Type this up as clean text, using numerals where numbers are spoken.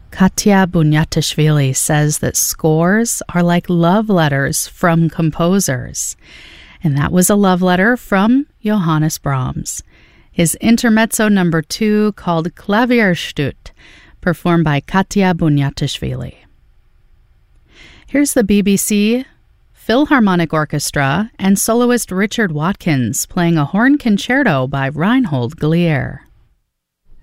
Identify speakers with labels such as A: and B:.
A: Katya Bunyatishvili says that scores are like love letters from composers. And that was a love letter from Johannes Brahms. His Intermezzo No. 2, called Klavierstüt, performed by Katya Bunyatishvili. Here's the BBC Philharmonic Orchestra and soloist Richard Watkins playing a horn concerto by Reinhold Glier.